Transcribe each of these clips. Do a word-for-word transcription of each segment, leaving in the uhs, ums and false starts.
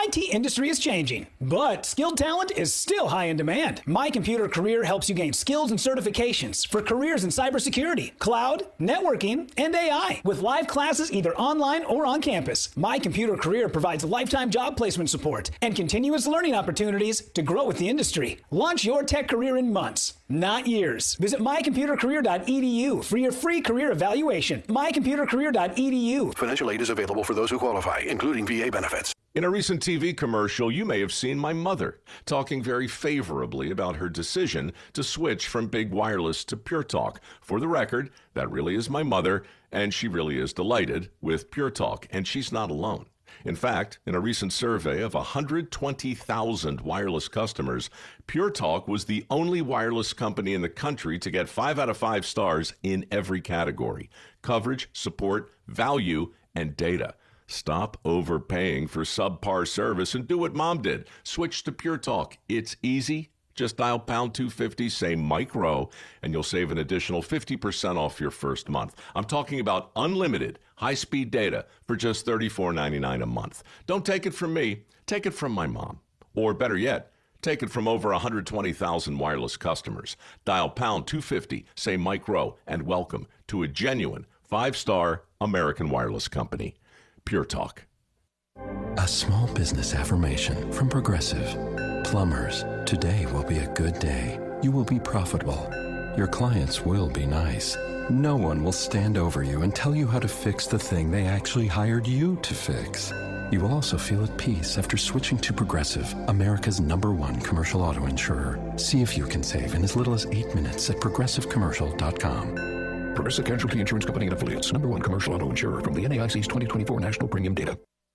I T industry is changing, but skilled talent is still high in demand. My Computer Career helps you gain skills and certifications for careers in cybersecurity, cloud, networking, and A I, with live classes either online or on campus. My Computer Career provides lifetime job placement support and continuous learning opportunities to grow with the industry. Launch your tech career in months, not years. Visit my computer career dot e d u for your free career evaluation. my computer career dot e d u. Financial aid is available for those who qualify, including V A benefits. In a recent T V commercial, you may have seen my mother talking very favorably about her decision to switch from Big Wireless to Pure Talk. For the record, that really is my mother, and she really is delighted with Pure Talk, and she's not alone. In fact, in a recent survey of one hundred twenty thousand wireless customers, Pure Talk was the only wireless company in the country to get five out of five stars in every category: coverage, support, value, and data. Stop overpaying for subpar service and do what Mom did. Switch to Pure Talk. It's easy. Just dial pound two fifty, say Mike Rowe, and you'll save an additional fifty percent off your first month. I'm talking about unlimited high-speed data for just thirty-four ninety-nine a month. Don't take it from me. Take it from my mom. Or better yet, take it from over one hundred twenty thousand wireless customers. Dial pound two fifty, say Mike Rowe, and welcome to a genuine five-star American wireless company. Pure Talk. A small business affirmation from Progressive. Plumbers, today will be a good day. You will be profitable. Your clients will be nice. No one will stand over you and tell you how to fix the thing they actually hired you to fix. You will also feel at peace after switching to Progressive, America's number one commercial auto insurer. See if you can save in as little as eight minutes at progressive commercial dot com. Progressive Casualty Insurance Company and Affiliates, number one commercial auto insurer from the N A I C's twenty twenty-four National Premium Data.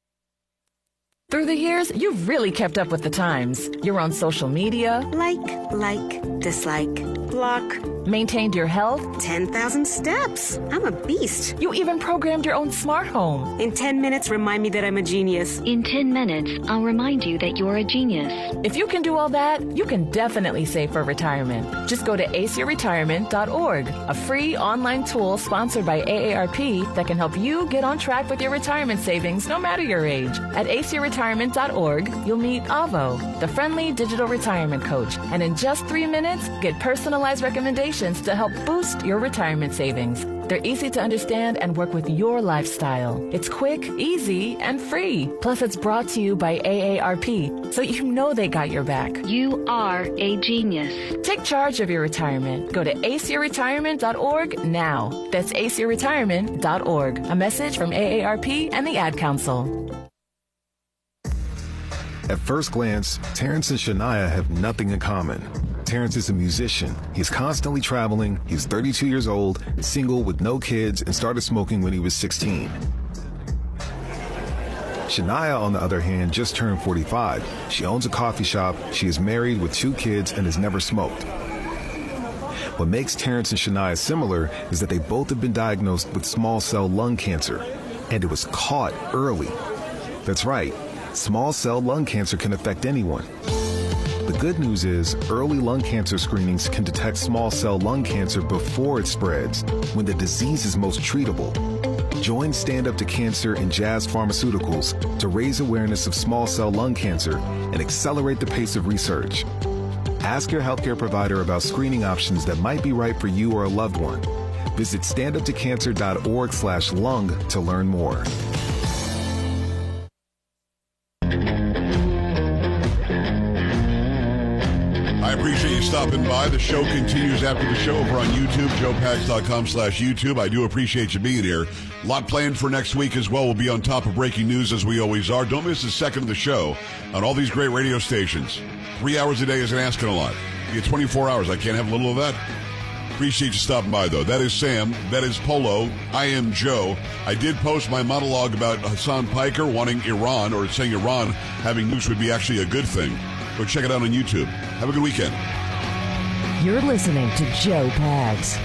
Through the years, you've really kept up with the times. You're on social media. Like, like, dislike, block. Maintained your health. ten thousand steps. I'm a beast. You even programmed your own smart home. In ten minutes, remind me that I'm a genius. In ten minutes, I'll remind you that you're a genius. If you can do all that, you can definitely save for retirement. Just go to a c retirement dot org, a free online tool sponsored by A A R P that can help you get on track with your retirement savings no matter your age. At a c retirement dot org, you'll meet Avo, the friendly digital retirement coach, and in just three minutes, get personalized recommendations to help boost your retirement savings. They're easy to understand and work with your lifestyle. It's quick, easy, and free. Plus, it's brought to you by A A R P, so you know they got your back. You are a genius. Take charge of your retirement. Go to a c retirement dot org now. That's a c retirement dot org. A message from A A R P and the Ad Council. At first glance, Terrence and Shania have nothing in common. Terrence is a musician. He's constantly traveling. He's thirty-two years old, single with no kids, and started smoking when he was sixteen. Shania, on the other hand, just turned forty-five. She owns a coffee shop. She is married with two kids and has never smoked. What makes Terrence and Shania similar is that they both have been diagnosed with small cell lung cancer, and it was caught early. That's right. Small cell lung cancer can affect anyone. The good news is early lung cancer screenings can detect small cell lung cancer before it spreads, when the disease is most treatable. Join Stand Up to Cancer and Jazz Pharmaceuticals to raise awareness of small cell lung cancer and accelerate the pace of research. Ask your healthcare provider about screening options that might be right for you or a loved one. Visit stand up to cancer dot org slash lung to learn more. I appreciate you stopping by. The show continues after the show over on YouTube, joe pags dot com slash YouTube. I do appreciate you being here. A lot planned for next week as well. We'll be on top of breaking news as we always are. Don't miss a second of the show on all these great radio stations. Three hours a day isn't asking a lot. You get twenty-four hours. I can't have a little of that. Appreciate you stopping by, though. That is Sam. That is Polo. I am Joe. I did post my monologue about Hassan Piker wanting Iran, or saying Iran having nukes would be actually a good thing. Go check it out on YouTube. Have a good weekend. You're listening to Joe Pags.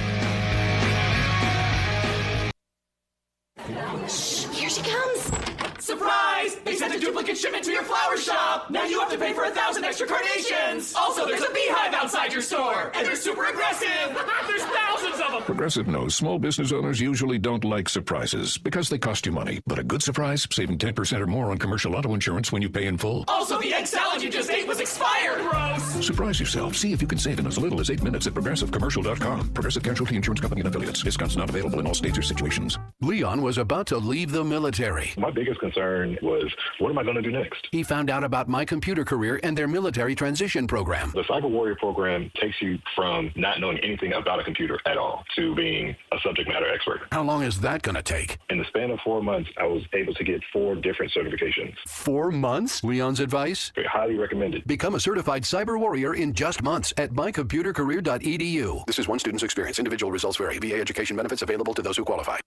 Here she comes. Surprise! They said sent a duplicate shipment to your flower shop. Now you have to pay for a thousand extra carnations. Also, there's a beehive outside your store, and they're super aggressive. There's thousands of them. Progressive knows small business owners usually don't like surprises because they cost you money. But a good surprise, saving ten percent or more on commercial auto insurance when you pay in full. Also, the egg salad you just ate was expired. Gross. Surprise yourself. See if you can save in as little as eight minutes at progressive commercial dot com. Progressive Casualty Insurance Company and affiliates. Discounts not available in all states or situations. Leon was about to leave the military. My biggest concern was, what am I going to do next? He found out about My Computer Career and their military transition program. The Cyber Warrior program takes you from not knowing anything about a computer at all to being a subject matter expert. How long is that going to take? In the span of four months, I was able to get four different certifications. Four months? Leon's advice? Highly recommended. Become a certified cyber warrior in just months at my computer career dot e d u. This is one student's experience. Individual results vary. V A education benefits available to those who qualify.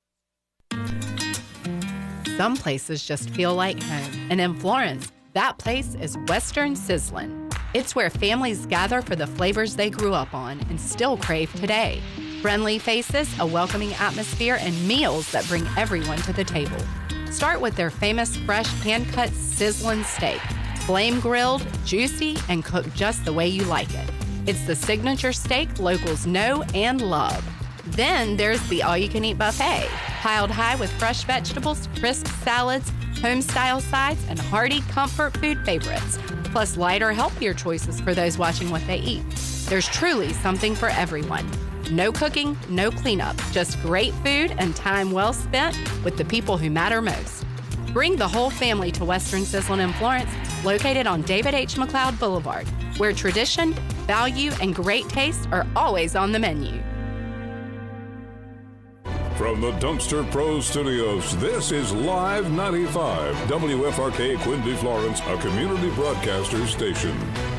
Some places just feel like home. And in Florence, that place is Western Sizzlin'. It's where families gather for the flavors they grew up on and still crave today. Friendly faces, a welcoming atmosphere, and meals that bring everyone to the table. Start with their famous fresh hand-cut sizzlin' steak. Flame grilled, juicy, and cooked just the way you like it. It's the signature steak locals know and love. Then there's the all-you-can-eat buffet, piled high with fresh vegetables, crisp salads, home-style sides, and hearty comfort food favorites, plus lighter, healthier choices for those watching what they eat. There's truly something for everyone. No cooking, no cleanup, just great food and time well spent with the people who matter most. Bring the whole family to Western Sizzlin' in Florence, located on David H. McLeod Boulevard, where tradition, value, and great taste are always on the menu. From the Dumpster Pro Studios, this is Live ninety-five, W F R K Quincy, Florence, a community broadcaster station.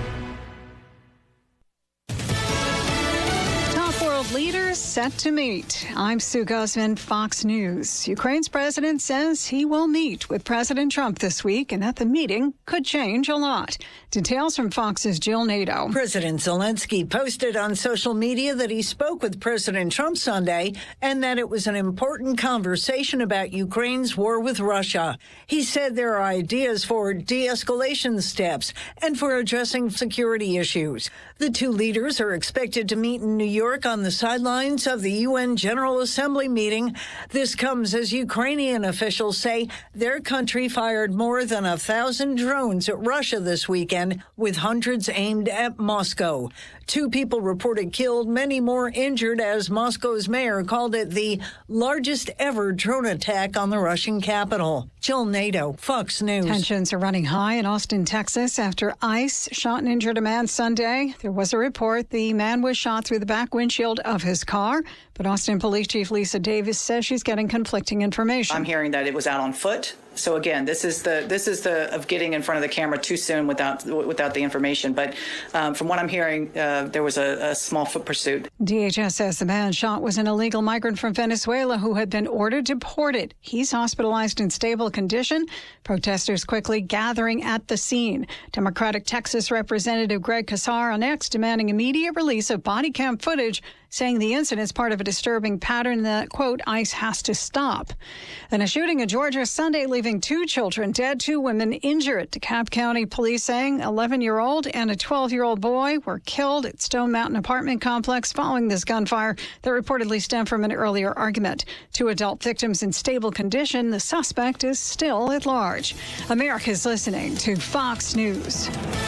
Leaders set to meet. I'm Sue Guzman, Fox News. Ukraine's president says he will meet with President Trump this week and that the meeting could change a lot. Details from Fox's Jill Nato. President Zelensky posted on social media that he spoke with President Trump Sunday and that it was an important conversation about Ukraine's war with Russia. He said there are ideas for de-escalation steps and for addressing security issues. The two leaders are expected to meet in New York on the sidelines of the U N General Assembly meeting. This comes as Ukrainian officials say their country fired more than a thousand drones at Russia this weekend, with hundreds aimed at Moscow. Two people reported killed, many more injured, as Moscow's mayor called it the largest ever drone attack on the Russian capital. Jill Nato, Fox News. Tensions are running high in Austin, Texas, after ICE shot and injured a man Sunday. There was a report the man was shot through the back windshield of his car, but Austin Police Chief Lisa Davis says she's getting conflicting information. I'm hearing that it was out on foot. So again, this is the this is the of getting in front of the camera too soon without without the information. But um, from what I'm hearing, uh, there was a, a small foot pursuit. D H S says the man shot was an illegal migrant from Venezuela who had been ordered deported. He's hospitalized in stable condition. Protesters quickly gathering at the scene. Democratic Texas Representative Greg Casar next demanding immediate release of body cam footage, saying the incident is part of a disturbing pattern that, quote, ICE has to stop. And a shooting in Georgia Sunday leaving two children dead, two women injured. DeKalb County police saying eleven-year-old and a twelve-year-old boy were killed at Stone Mountain apartment complex following this gunfire that reportedly stemmed from an earlier argument. Two adult victims in stable condition. The suspect is still at large. America's listening to Fox News.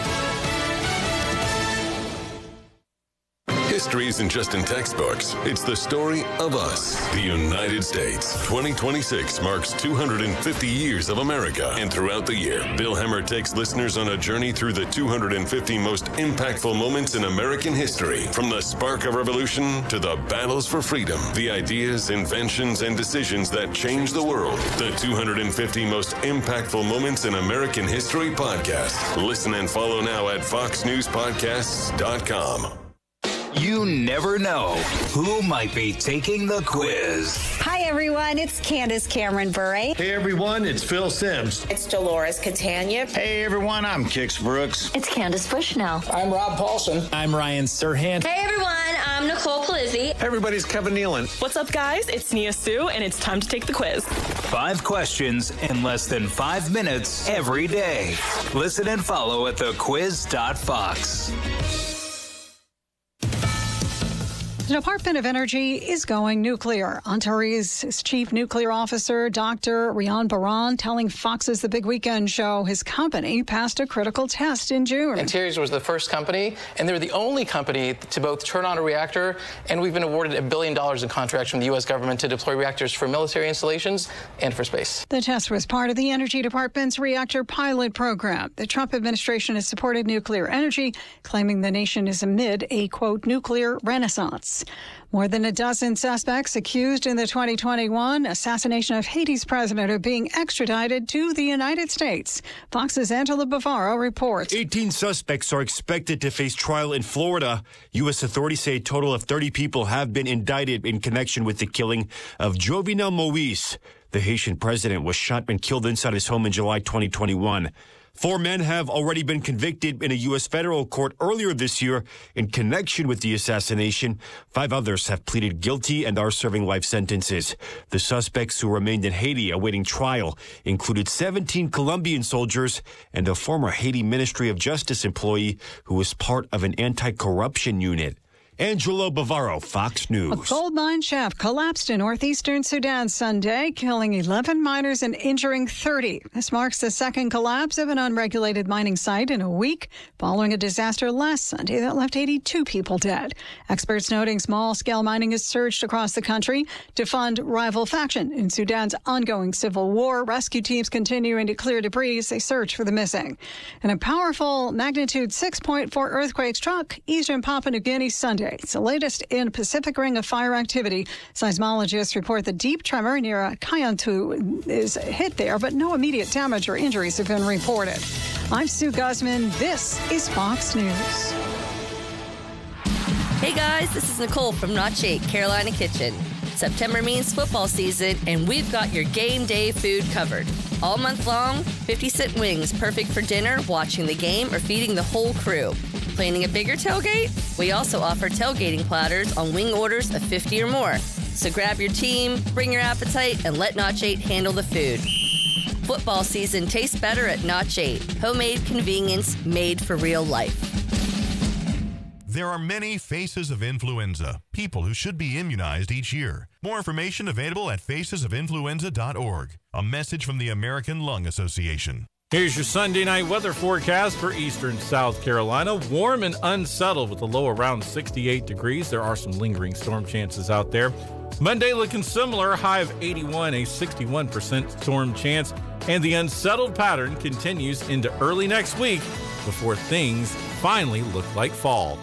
History isn't just in textbooks. It's the story of us, the United States. twenty twenty-six marks two hundred fifty years of America. And throughout the year, Bill Hemmer takes listeners on a journey through the two hundred fifty most impactful moments in American history. From the spark of revolution to the battles for freedom, the ideas, inventions, and decisions that changed the world. The two hundred fifty most impactful moments in American history podcast. Listen and follow now at fox news podcasts dot com. You never know who might be taking the quiz. Hi, everyone. It's Candace Cameron Bure. Hey, everyone. It's Phil Sims. It's Dolores Catania. Hey, everyone. I'm Kix Brooks. It's Candace Bushnell. I'm Rob Paulson. I'm Ryan Serhant. Hey, everyone. I'm Nicole Palizzi. Hey, everybody. It's Kevin Nealon. What's up, guys? It's Nia Sue, and it's time to take the quiz. Five questions in less than five minutes every day. Listen and follow at the quiz dot fox. The Department of Energy is going nuclear. Antares' chief nuclear officer, Doctor Rian Baran, telling Fox's The Big Weekend Show his company passed a critical test in June. Antares was the first company, and they're the only company to both turn on a reactor, and we've been awarded a billion dollars in contracts from the U S government to deploy reactors for military installations and for space. The test was part of the Energy Department's reactor pilot program. The Trump administration has supported nuclear energy, claiming the nation is amid a, quote, nuclear renaissance. More than a dozen suspects accused in the twenty twenty-one assassination of Haiti's president are being extradited to the United States. Fox's Angela Bavaro reports. eighteen suspects are expected to face trial in Florida. U S authorities say a total of thirty people have been indicted in connection with the killing of Jovenel Moise. The Haitian president was shot and killed inside his home in July twenty twenty-one. Four men have already been convicted in a U S federal court earlier this year in connection with the assassination. Five others have pleaded guilty and are serving life sentences. The suspects who remained in Haiti awaiting trial included seventeen Colombian soldiers and a former Haiti Ministry of Justice employee who was part of an anti-corruption unit. Angelo Bavaro, Fox News. A gold mine shaft collapsed in northeastern Sudan Sunday, killing eleven miners and injuring thirty. This marks the second collapse of an unregulated mining site in a week, following a disaster last Sunday that left eighty-two people dead. Experts noting small-scale mining has surged across the country to fund rival faction in Sudan's ongoing civil war. Rescue teams continuing to clear debris as they search for the missing. And a powerful magnitude six point four earthquake struck eastern Papua New Guinea Sunday. It's the latest in Pacific Ring of Fire activity. Seismologists report the deep tremor near Kayontu is hit there, but no immediate damage or injuries have been reported. I'm Sue Guzman. This is Fox News. Hey guys, this is Nicole from Notch eight, Carolina Kitchen. September means football season, and we've got your game day food covered. All month long, fifty cent wings, perfect for dinner, watching the game, or feeding the whole crew. Planning a bigger tailgate? We also offer tailgating platters on wing orders of fifty or more. So grab your team, bring your appetite, and let Notch eight handle the food. Football season tastes better at Notch eight. Homemade convenience made for real life. There are many faces of influenza, people who should be immunized each year. More information available at faces of influenza dot org. A message from the American Lung Association. Here's your Sunday night weather forecast for eastern South Carolina. Warm and unsettled with a low around sixty-eight degrees. There are some lingering storm chances out there. Monday looking similar, high of eighty-one, a sixty-one percent storm chance. And the unsettled pattern continues into early next week before things finally look like fall.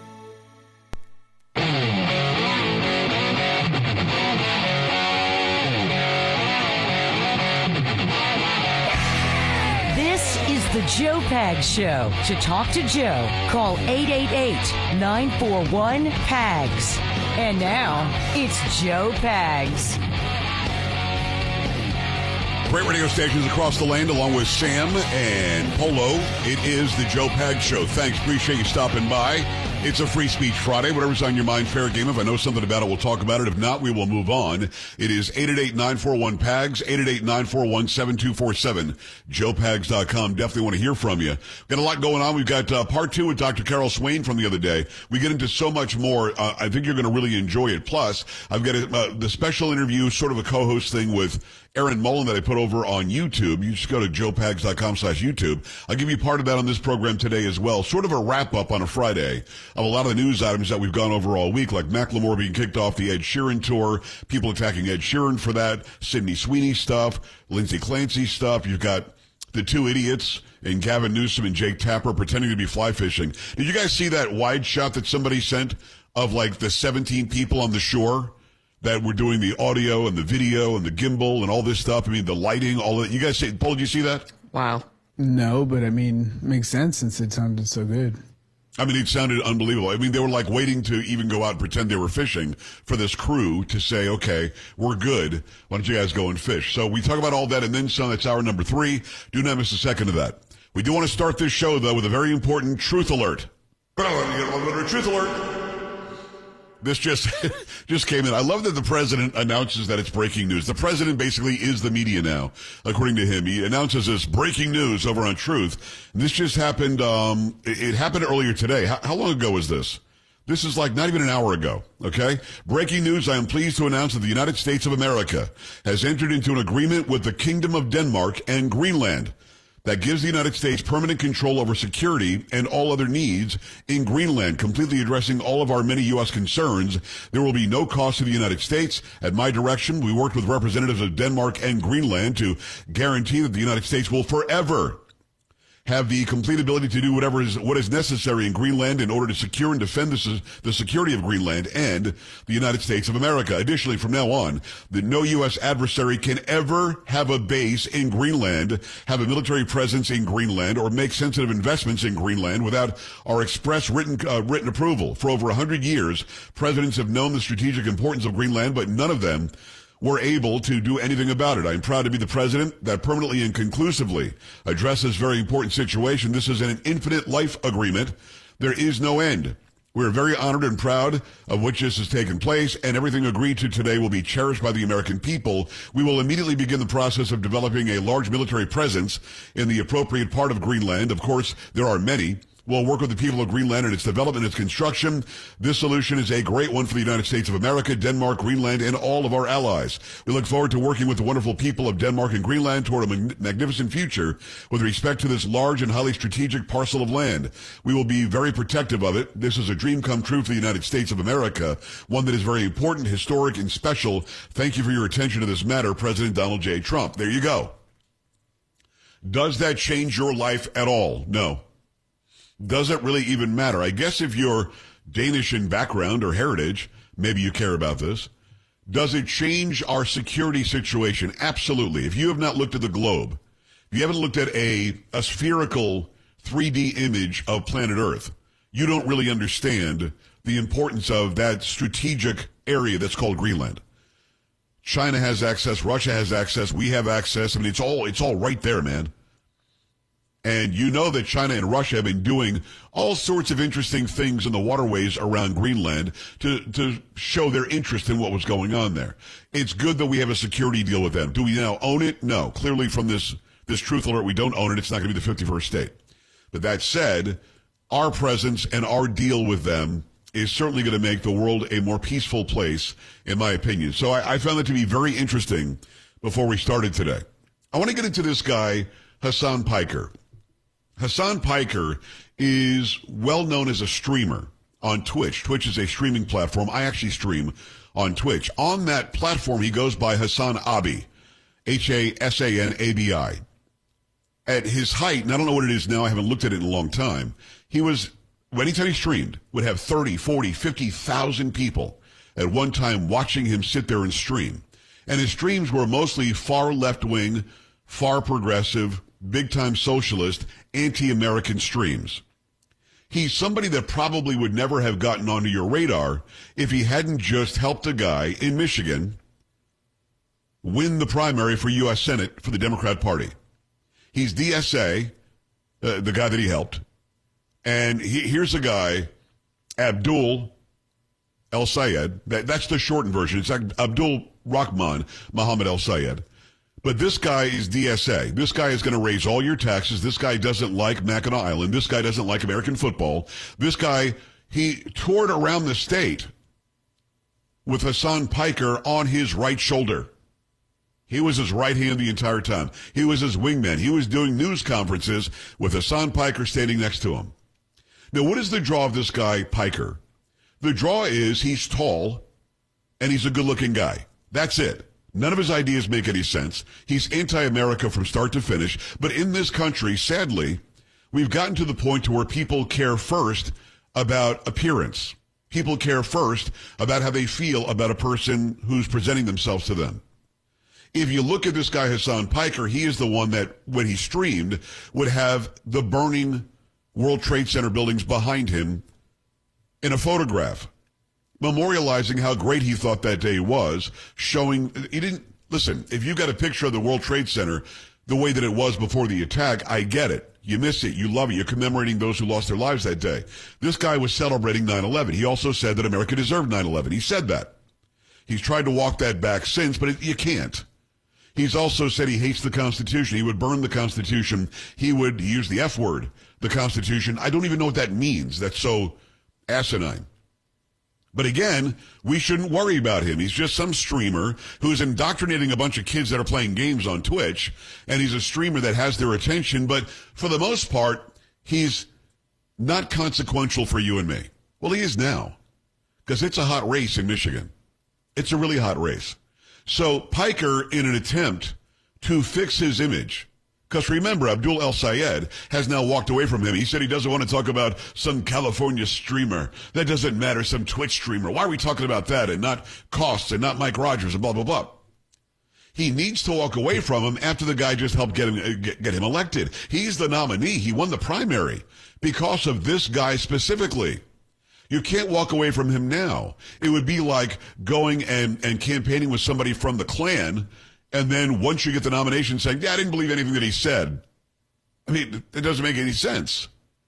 The Joe Pags Show. To talk to Joe, call eight eight eight, nine four one, P A G S. And now, it's Joe Pags. Great radio stations across the land, along with Sam and Polo. It is the Joe Pags Show. Thanks. Appreciate you stopping by. It's a Free Speech Friday. Whatever's on your mind, fair game. If I know something about it, we'll talk about it. If not, we will move on. It is eight eight eight, nine four one, P A G S, eight eight eight, nine four one, seven two four seven, joe pags dot com. Definitely want to hear from you. Got a lot going on. We've got uh, part two with Doctor Carol Swain from the other day. We get into so much more. Uh, I think you're going to really enjoy it. Plus, I've got a, uh, the special interview, sort of a co-host thing with Aaron Mullen that I put over on YouTube. You just go to joe pags dot com slash YouTube. I'll give you part of that on this program today as well. Sort of a wrap-up on a Friday of a lot of the news items that we've gone over all week, like Macklemore being kicked off the Ed Sheeran tour, people attacking Ed Sheeran for that, Sydney Sweeney stuff, Lindsay Clancy stuff. You've got the two idiots in Gavin Newsom and Jake Tapper pretending to be fly fishing. Did you guys see that wide shot that somebody sent of like the seventeen people on the shore that were doing the audio and the video and the gimbal and all this stuff? I mean, the lighting, all of that. You guys see, Paul, did you see that? Wow. No, but I mean, makes sense since it sounded so good. I mean, it sounded unbelievable. I mean, they were like waiting to even go out and pretend they were fishing for this crew to say, okay, we're good. Why don't you guys go and fish? So we talk about all that and then some. That's hour number three. Do not miss a second of that. We do want to start this show, though, with a very important truth alert. Truth alert. This just just came in. I love that the president announces that it's breaking news. The president basically is the media now, according to him. He announces this breaking news over on Truth. This just happened. Um, it, it happened earlier today. How, how long ago was this? This is like not even an hour ago, okay? Breaking news, I am pleased to announce that the United States of America has entered into an agreement with the Kingdom of Denmark and Greenland that gives the United States permanent control over security and all other needs in Greenland, completely addressing all of our many U S concerns. There will be no cost to the United States. At my direction, we worked with representatives of Denmark and Greenland to guarantee that the United States will forever have the complete ability to do whatever is what is necessary in Greenland in order to secure and defend the, the security of Greenland and the United States of America. Additionally, from now on, that no U S adversary can ever have a base in Greenland, have a military presence in Greenland, or make sensitive investments in Greenland without our express written uh, written approval. For over one hundred years, presidents have known the strategic importance of Greenland, but none of them were able to do anything about it. I am proud to be the president that permanently and conclusively addresses this very important situation. This is an infinite life agreement. There is no end. We are very honored and proud of which this has taken place, and everything agreed to today will be cherished by the American people. We will immediately begin the process of developing a large military presence in the appropriate part of Greenland. Of course, there are many. We'll work with the people of Greenland in its development and its construction. This solution is a great one for the United States of America, Denmark, Greenland, and all of our allies. We look forward to working with the wonderful people of Denmark and Greenland toward a mag- magnificent future with respect to this large and highly strategic parcel of land. We will be very protective of it. This is a dream come true for the United States of America, one that is very important, historic, and special. Thank you for your attention to this matter, President Donald J. Trump. There you go. Does that change your life at all? No. Does it really even matter? I guess if you're Danish in background or heritage, maybe you care about this. Does it change our security situation? Absolutely. If you have not looked at the globe, if you haven't looked at a, a spherical three D image of planet Earth, you don't really understand the importance of that strategic area that's called Greenland. China has access, Russia has access, we have access. I mean, it's all, it's all right there, man. And you know that China and Russia have been doing all sorts of interesting things in the waterways around Greenland to, to show their interest in what was going on there. It's good that we have a security deal with them. Do we now own it? No. Clearly from this, this truth alert, we don't own it. It's not going to be the fifty-first state. But that said, our presence and our deal with them is certainly going to make the world a more peaceful place, in my opinion. So I, I found that to be very interesting before we started today. I want to get into this guy, Hasan Piker. Hasan Piker is well known as a streamer on Twitch. Twitch is a streaming platform. I actually stream on Twitch. On that platform, he goes by Hasan Abi, H A S A N A B I. At his height, and I don't know what it is now, I haven't looked at it in a long time, he was, anytime he streamed, would have thirty, forty, fifty thousand people at one time watching him sit there and stream. And his streams were mostly far left-wing, far progressive, big-time socialist, anti-American streams. He's somebody that probably would never have gotten onto your radar if he hadn't just helped a guy in Michigan win the primary for U S Senate for the Democrat Party. He's D S A, uh, the guy that he helped. And he, here's a guy, Abdul El-Sayed. That, that's the shortened version. It's Abdul Rahman Muhammad El-Sayed. But this guy is D S A. This guy is going to raise all your taxes. This guy doesn't like Mackinac Island. This guy doesn't like American football. This guy, he toured around the state with Hasan Piker on his right shoulder. He was his right hand the entire time. He was his wingman. He was doing news conferences with Hasan Piker standing next to him. Now, what is the draw of this guy, Piker? The draw is he's tall and he's a good-looking guy. That's it. None of his ideas make any sense. He's anti-America from start to finish. But in this country, sadly, we've gotten to the point to where people care first about appearance. People care first about how they feel about a person who's presenting themselves to them. If you look at this guy, Hasan Piker, he is the one that, when he streamed, would have the burning World Trade Center buildings behind him in a photograph, memorializing how great he thought that day was, showing, he didn't, listen, if you got a picture of the World Trade Center, the way that it was before the attack. I get it. You miss it. You love it. You're commemorating those who lost their lives that day. This guy was celebrating nine eleven. He also said that America deserved nine eleven. He said that. He's tried to walk that back since, but it, you can't. He's also said he hates the Constitution. He would burn the Constitution. He would use the F word, the Constitution. I don't even know what that means. That's so asinine. But again, we shouldn't worry about him. He's just some streamer who's indoctrinating a bunch of kids that are playing games on Twitch, and he's a streamer that has their attention, but for the most part, he's not consequential for you and me. Well, he is now, because it's a hot race in Michigan. It's a really hot race. So Piker, in an attempt to fix his image, because remember, Abdul El Sayed has now walked away from him. He said he doesn't want to talk about some California streamer. That doesn't matter, some Twitch streamer. Why are we talking about that and not Costs and not Mike Rogers and blah, blah, blah? He needs to walk away from him after the guy just helped get him, get, get him elected. He's the nominee. He won the primary because of this guy specifically. You can't walk away from him now. It would be like going and, and campaigning with somebody from the Klan, and then once you get the nomination saying, yeah, I didn't believe anything that he said. I mean, it doesn't make any sense.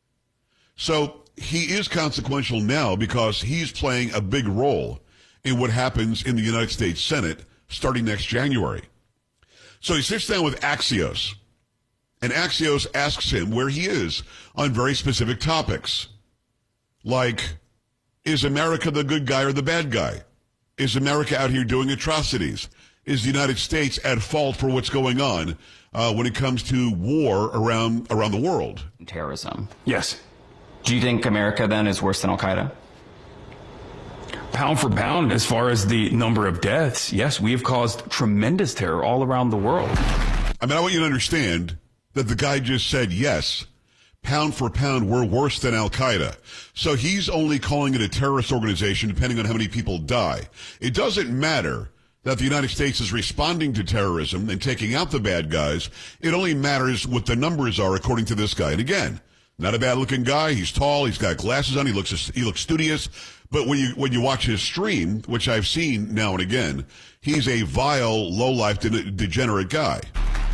So he is consequential now because he's playing a big role in what happens in the United States Senate starting next January. So he sits down with Axios, and Axios asks him where he is on very specific topics. Like, is America the good guy or the bad guy? Is America out here doing atrocities? Is the United States at fault for what's going on uh, when it comes to war around around the world? Terrorism. Yes. Do you think America then is worse than Al-Qaeda? Pound for pound, as far as the number of deaths, yes, we have caused tremendous terror all around the world. I mean, I want you to understand that the guy just said, yes, pound for pound, we're worse than Al-Qaeda. So he's only calling it a terrorist organization depending on how many people die. It doesn't matter that the United States is responding to terrorism and taking out the bad guys. It only matters what the numbers are according to this guy. And again, not a bad looking guy. He's tall. He's got glasses on. He looks, he looks studious. But when you, when you watch his stream, which I've seen now and again, he's a vile, low-life, de- degenerate guy.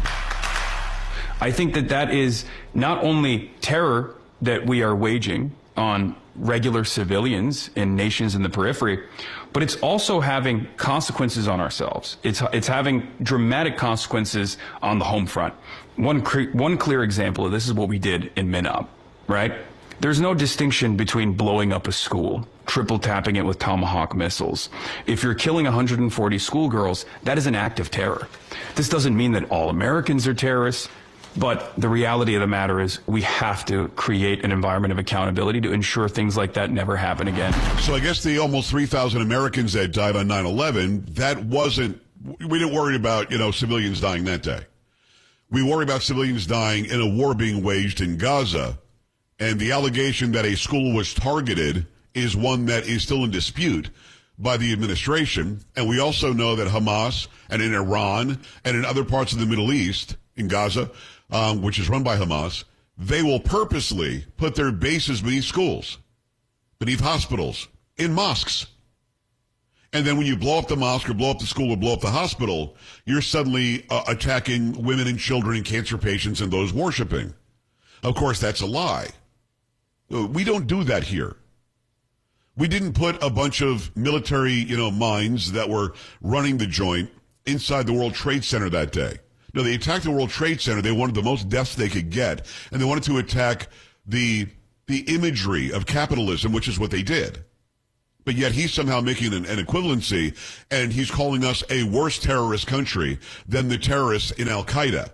I think that that is not only terror that we are waging on regular civilians in nations in the periphery, but it's also having consequences on ourselves. It's it's having dramatic consequences on the home front. One cre- one clear example of this is what we did in Minop, right? There's no distinction between blowing up a school, triple tapping it with Tomahawk missiles. If you're killing one hundred forty schoolgirls, that is an act of terror. This doesn't mean that all Americans are terrorists. But the reality of the matter is we have to create an environment of accountability to ensure things like that never happen again. So I guess the almost three thousand Americans that died on nine eleven, that wasn't, we didn't worry about, you know, civilians dying that day. We worry about civilians dying in a war being waged in Gaza. And the allegation that a school was targeted is one that is still in dispute by the administration. And we also know that Hamas and in Iran and in other parts of the Middle East, in Gaza, Um, which is run by Hamas, they will purposely put their bases beneath schools, beneath hospitals, in mosques. And then when you blow up the mosque or blow up the school or blow up the hospital, you're suddenly uh, attacking women and children and cancer patients and those worshiping. Of course, that's a lie. We don't do that here. We didn't put a bunch of military, you know, minds that were running the joint inside the World Trade Center that day. No, they attacked the World Trade Center. They wanted the most deaths they could get, and they wanted to attack the the imagery of capitalism, which is what they did. But yet he's somehow making an, an equivalency, and he's calling us a worse terrorist country than the terrorists in Al-Qaeda.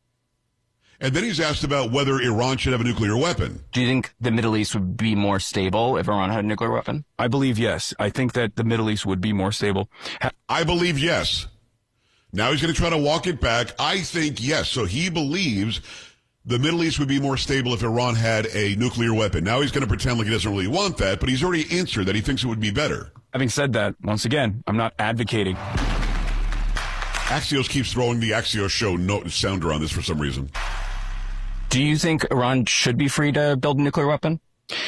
And then he's asked about whether Iran should have a nuclear weapon. Do you think the Middle East would be more stable if Iran had a nuclear weapon? I believe yes. I think that the Middle East would be more stable. Ha- I believe yes. Now he's going to try to walk it back. I think yes. So he believes the Middle East would be more stable if Iran had a nuclear weapon. Now he's going to pretend like he doesn't really want that, but he's already answered that he thinks it would be better. Having said that, once again, I'm not advocating. Axios keeps throwing the Axios show note sounder on this for some reason. Do you think Iran should be free to build a nuclear weapon?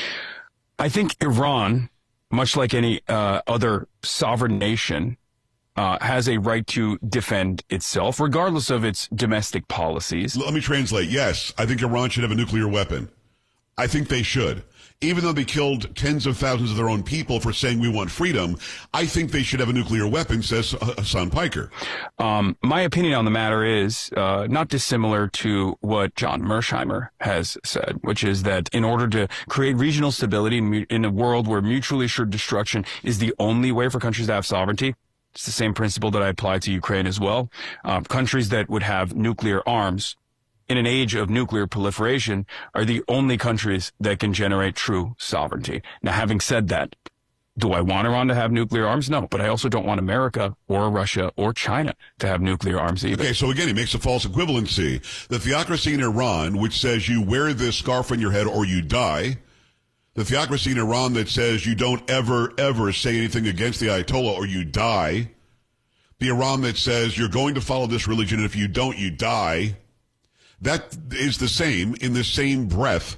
I think Iran, much like any uh, other sovereign nation, uh, has a right to defend itself, regardless of its domestic policies. Let me translate. Yes, I think Iran should have a nuclear weapon. I think they should. Even though they killed tens of thousands of their own people for saying we want freedom, I think they should have a nuclear weapon, says Hassan Piker. Um, my opinion on the matter is uh, not dissimilar to what John Mersheimer has said, which is that in order to create regional stability in, in a world where mutually assured destruction is the only way for countries to have sovereignty, it's the same principle that I apply to Ukraine as well. Um, countries that would have nuclear arms in an age of nuclear proliferation are the only countries that can generate true sovereignty. Now, having said that, do I want Iran to have nuclear arms? No, but I also don't want America or Russia or China to have nuclear arms either. Okay, so again, he makes a false equivalency. The theocracy in Iran, which says you wear this scarf on your head or you die. The theocracy in Iran that says you don't ever, ever say anything against the Ayatollah or you die. The Iran that says you're going to follow this religion and if you don't, you die. That is the same, in the same breath,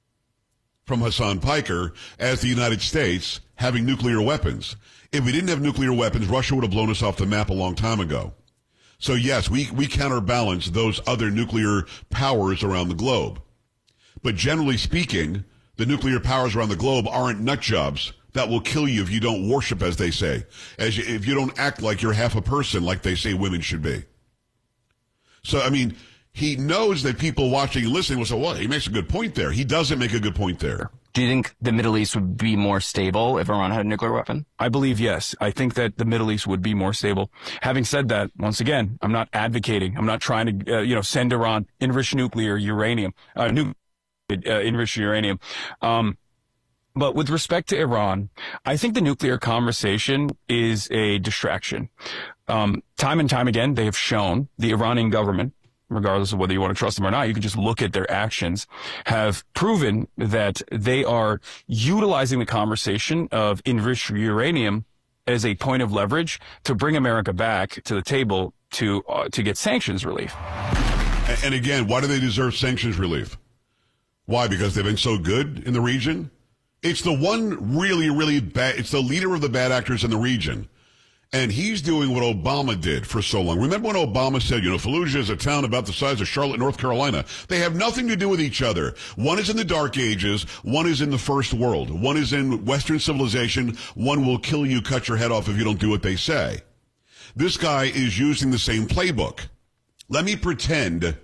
from Hassan Piker, as the United States having nuclear weapons. If we didn't have nuclear weapons, Russia would have blown us off the map a long time ago. So yes, we, we counterbalance those other nuclear powers around the globe. But generally speaking, the nuclear powers around the globe aren't nut jobs that will kill you if you don't worship, as they say, as you, if you don't act like you're half a person, like they say women should be. So, I mean, he knows that people watching and listening will say, well, he makes a good point there. He doesn't make a good point there. Do you think the Middle East would be more stable if Iran had a nuclear weapon? I believe yes. I think that the Middle East would be more stable. Having said that, once again, I'm not advocating. I'm not trying to, uh, you know, send Iran enriched nuclear uranium, uh, nu- uh, enriched uranium. Um, but with respect to Iran, I think the nuclear conversation is a distraction. Um, time and time again, they have shown the Iranian government, regardless of whether you want to trust them or not, you can just look at their actions, have proven that they are utilizing the conversation of enriched uranium as a point of leverage to bring America back to the table to uh, to get sanctions relief. And again, why do they deserve sanctions relief? Why? Because they've been so good in the region? It's the one really, really bad, it's the leader of the bad actors in the region. And he's doing what Obama did for so long. Remember when Obama said, you know, Fallujah is a town about the size of Charlotte, North Carolina. They have nothing to do with each other. One is in the dark ages. One is in the first world. One is in Western civilization. One will kill you, cut your head off if you don't do what they say. This guy is using the same playbook. Let me pretend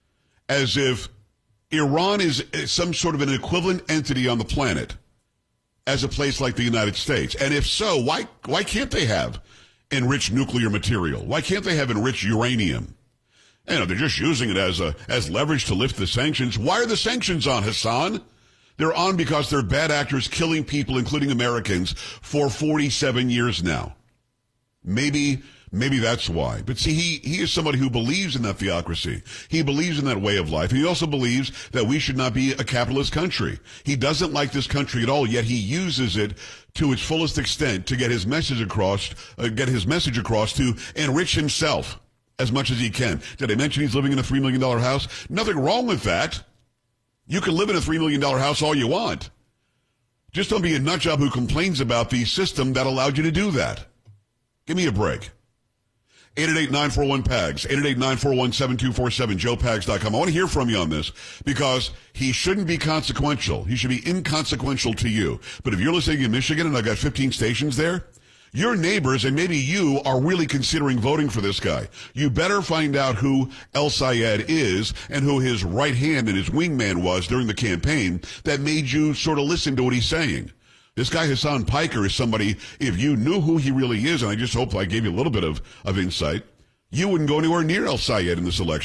as if Iran is some sort of an equivalent entity on the planet as a place like the United States. And if so, why, why can't they have enriched nuclear material? Why can't they have enriched uranium? You know, they're just using it as a as leverage to lift the sanctions. Why are the sanctions on, Hassan? They're on because they're bad actors killing people, including Americans, for forty-seven years now. Maybe maybe that's why. But see, he, he is somebody who believes in that theocracy. He believes in that way of life. And he also believes that we should not be a capitalist country. He doesn't like this country at all, yet he uses it to its fullest extent to get his message across, uh, get his message across to enrich himself as much as he can. Did I mention he's living in a three million dollars house? Nothing wrong with that. You can live in a three million dollars house all you want. Just don't be a nutjob who complains about the system that allowed you to do that. Give me a break. eight eight eight, nine four one, P A G S, eight eight eight, nine four one, seven two four seven, joe pags dot com. I want to hear from you on this because he shouldn't be consequential. He should be inconsequential to you. But if you're listening in Michigan and I've got fifteen stations there, your neighbors and maybe you are really considering voting for this guy. You better find out who El Sayed is and who his right hand and his wingman was during the campaign that made you sort of listen to what he's saying. This guy, Hassan Piker, is somebody, if you knew who he really is, and I just hope I gave you a little bit of, of insight, you wouldn't go anywhere near El Sayed in this election.